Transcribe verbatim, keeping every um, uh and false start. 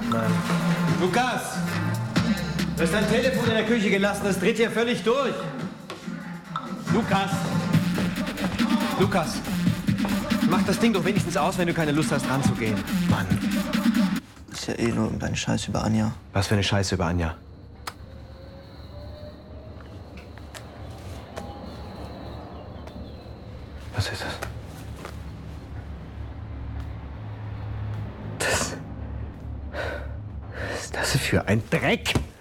Nein. Lukas! Du hast dein Telefon in der Küche gelassen, das dreht hier völlig durch. Lukas! Lukas! Mach das Ding doch wenigstens aus, wenn du keine Lust hast, ranzugehen. Mann. Ist ja eh nur irgendein Scheiß über Anja. Was für eine Scheiße über Anja? Was ist das? Das... Was ist das für ein Dreck?